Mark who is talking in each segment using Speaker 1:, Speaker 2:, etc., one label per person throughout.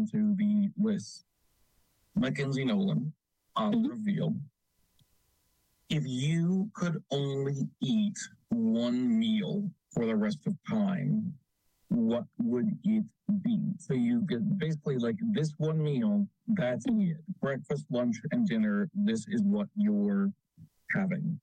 Speaker 1: into the list. Mackenzie Nolan, on reveal. If you could only eat one meal for the rest of time, what would it be? So you get basically like this one meal, that's it. Breakfast, lunch, and dinner, this is what you're having.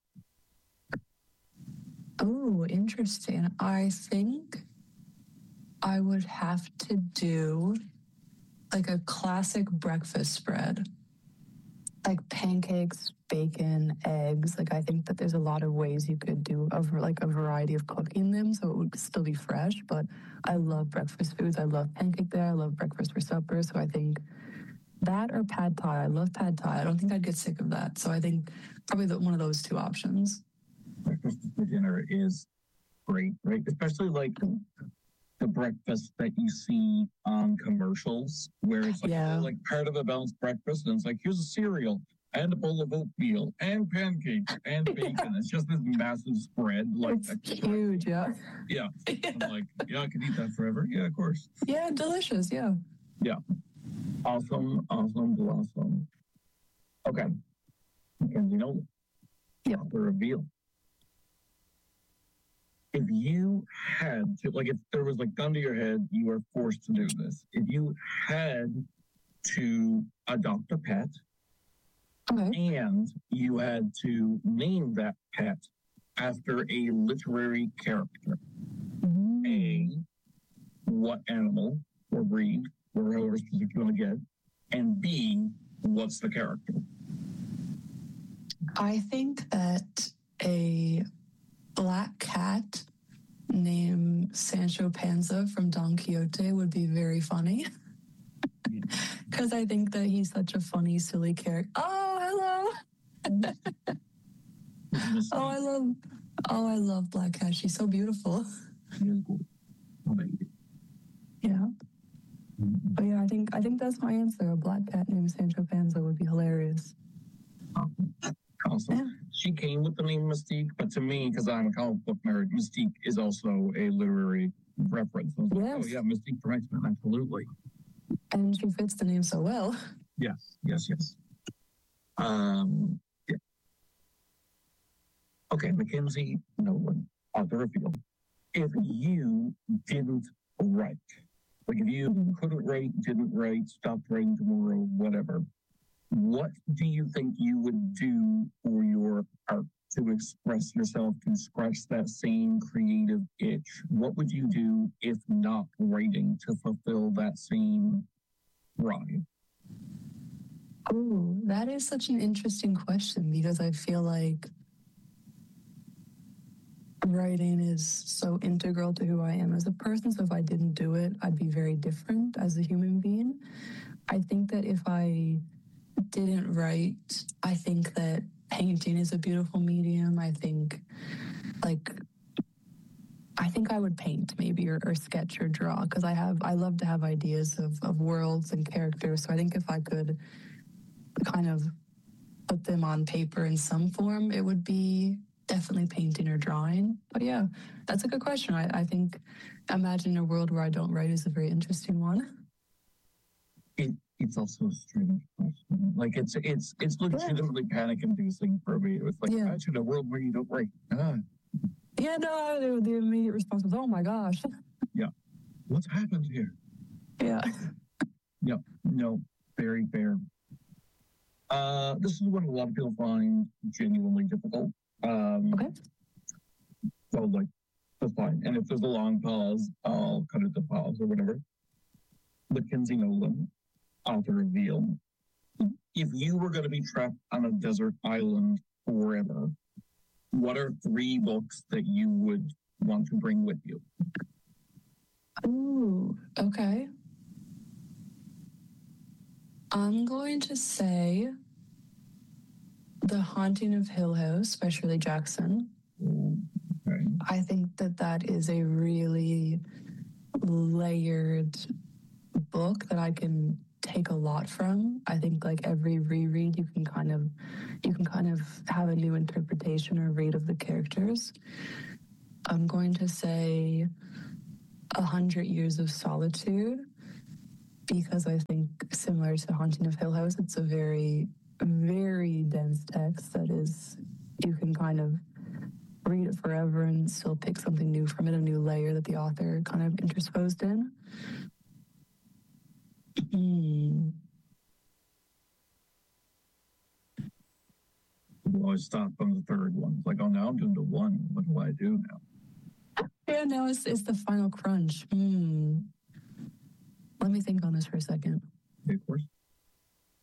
Speaker 2: Oh, interesting. I think I would have to do like a classic breakfast spread. Like pancakes, bacon, eggs. Like I think that there's a lot of ways you could do a variety of cooking them so it would still be fresh. But I love breakfast foods. I love pancake there. I love breakfast for supper. So I think that or pad thai. I love pad thai. I don't think I'd get sick of that. So I think probably one of those two options.
Speaker 1: Breakfast for dinner is great, right? Especially like the breakfast that you see on commercials where it's like part of a balanced breakfast and it's like, here's a cereal and a bowl of oatmeal and pancakes and bacon. It's just this massive spread. Like
Speaker 2: it's huge, yeah.
Speaker 1: Yeah. I'm like, yeah, I could eat that forever. Yeah, of course.
Speaker 2: Yeah, delicious, yeah.
Speaker 1: Yeah. Awesome. Okay. Mackenzie Nolan.
Speaker 2: Yep.
Speaker 1: The reveal. If you had to, like, if there was like gun to your head, you were forced to do this. If you had to adopt a pet, and you had to name that pet after a literary character, A, what animal or breed, or however specific you want to get, and B, what's the character?
Speaker 2: I think that a black cat named Sancho Panza from Don Quixote would be very funny. Because I think that he's such a funny, silly character. Oh, hello. I love Black Cat. She's so beautiful. Yeah. But yeah, I think that's my answer. A black cat named Sancho Panza would be hilarious.
Speaker 1: Awesome. Yeah. She came with the name Mystique, but to me, because I'm a comic book nerd, Mystique is also a literary reference. I was like, oh yeah, Mystique from X-Men, absolutely.
Speaker 2: And she fits the name so well.
Speaker 1: Yes. Yeah. Okay, Mackenzie Nolan, the reveal. If you didn't write, like if you couldn't write, didn't write, stopped writing tomorrow, whatever, what do you think you would do for your art to express yourself, to scratch that same creative itch? What would you do if not writing to fulfill that same drive?
Speaker 2: Oh, that is such an interesting question because I feel like writing is so integral to who I am as a person. So if I didn't do it, I'd be very different as a human being. I think that if I didn't write, I think that painting is a beautiful medium. I think I would paint maybe or sketch or draw because I love to have ideas of worlds and characters. So I think if I could kind of put them on paper in some form, it would be definitely painting or drawing. But yeah, that's a good question. I think imagining a world where I don't write is a very interesting one.
Speaker 1: It's also a strange question. Like it's legitimately panic-inducing for me. It's like imagine a world where you don't write.
Speaker 2: Yeah, no, the immediate response was, oh my gosh.
Speaker 1: Yeah. What's happened here?
Speaker 2: Yeah.
Speaker 1: Yeah. No, very fair. This is what a lot of people find genuinely difficult.
Speaker 2: Okay.
Speaker 1: So like that's fine. And if there's a long pause, I'll cut it to pause or whatever. Mackenzie Nolan, author reveal. If you were going to be trapped on a desert island forever, what are 3 books that you would want to bring with you?
Speaker 2: Ooh, okay. I'm going to say The Haunting of Hill House by Shirley Jackson.
Speaker 1: Okay.
Speaker 2: I think that is a really layered book that I can take a lot from. I think like every reread you can kind of have a new interpretation or read of the characters. I'm going to say 100 Years of Solitude because I think similar to Haunting of Hill House, it's a very, very dense text that is, you can kind of read it forever and still pick something new from it, a new layer that the author kind of intersposed in.
Speaker 1: You always stop on the third one. It's like, oh, now I'm doing to one. What do I do now?
Speaker 2: Yeah, no, it's the final crunch. Let me think on this for a second.
Speaker 1: Okay, of course.